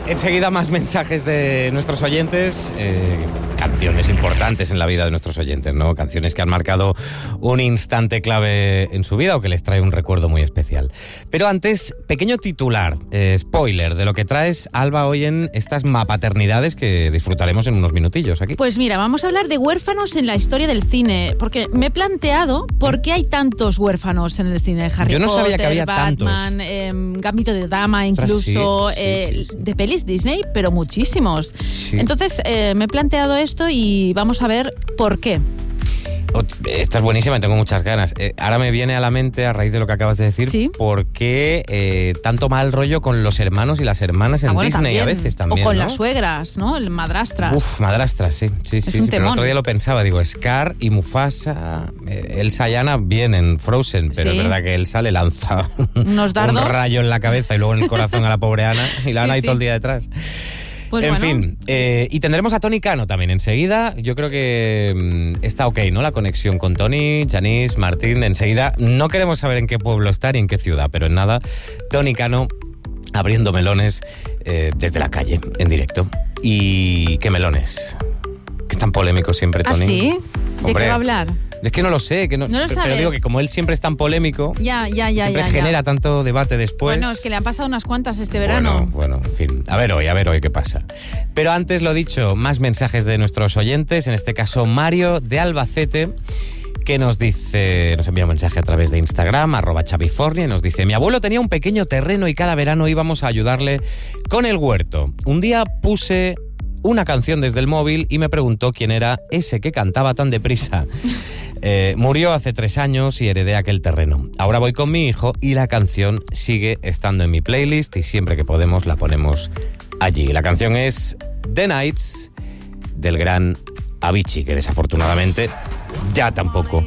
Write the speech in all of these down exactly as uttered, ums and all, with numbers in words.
Enseguida más mensajes de nuestros oyentes, eh, canciones importantes en la vida de nuestros oyentes, ¿no? Canciones que han marcado un instante clave en su vida o que les trae un recuerdo muy especial. Pero antes, pequeño titular, eh, spoiler de lo que traes, Alba, hoy en estas mapaternidades que disfrutaremos en unos minutillos aquí. Pues mira, vamos a hablar de huérfanos en la historia del cine, porque me he planteado por qué hay tantos huérfanos en el cine. Harry Yo no Potter, sabía que había Batman, tantos. Eh, Gambito de Dama, incluso, sí, sí, eh, sí, sí. de pelis Disney, pero muchísimos. Sí. Entonces eh, me he planteado esto y vamos a ver por qué. Esta es buenísima, tengo muchas ganas. Eh, ahora me viene a la mente, a raíz de lo que acabas de decir, ¿Sí? por qué eh, tanto mal rollo con los hermanos y las hermanas en Ah, bueno, Disney también. a veces también, O con ¿no? las suegras, ¿no? El madrastras. Uf, madrastras, sí. sí, sí, un sí. Pero el temón. otro día lo pensaba, digo, Scar y Mufasa, eh, Elsa y Anna bien en Frozen, pero Sí. es verdad que Elsa le lanza Unos dardos. un rayo en la cabeza y luego en el corazón a la pobre Ana, y la Sí, Ana ahí sí. todo el día detrás. Pues en bueno. fin, eh, y tendremos a Tony Cano también enseguida. Yo creo que mm, está ok, ¿no? La conexión con Tony, Janice, Martín. Enseguida no queremos saber en qué pueblo está ni en qué ciudad, pero en nada, Tony Cano abriendo melones eh, desde la calle, en directo. ¿Y qué melones? Que tan polémico siempre, ¿Ah, Tony. sí? ¿De Hombre, qué va a hablar? Es que no lo sé, que no, No lo pero sabes. digo que como él siempre es tan polémico, Ya, ya, ya, siempre ya. genera ya. tanto debate después. Bueno, es que le han pasado unas cuantas este verano. Bueno, bueno, en fin. A ver hoy, a ver hoy qué pasa. Pero antes, lo dicho, más mensajes de nuestros oyentes, en este caso Mario de Albacete, que nos dice, nos envía un mensaje a través de Instagram, arroba chavifornia, y nos dice: mi abuelo tenía un pequeño terreno y cada verano íbamos a ayudarle con el huerto. Un día puse una canción desde el móvil y me preguntó quién era ese que cantaba tan deprisa. Eh, murió hace tres años y heredé aquel terreno. Ahora voy con mi hijo y la canción sigue estando en mi playlist y siempre que podemos la ponemos allí. La canción es The Nights del gran Avicii, que desafortunadamente ya tampoco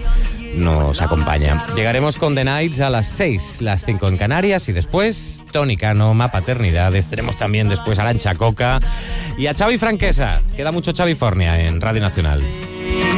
nos acompaña. Llegaremos con The Nights a las seis, las cinco en Canarias, y después Tony Cano, Mapaternidades. Tenemos también después a Arancha Coca y a Xavi Franquesa. Queda mucho Xavifornia en Radio Nacional.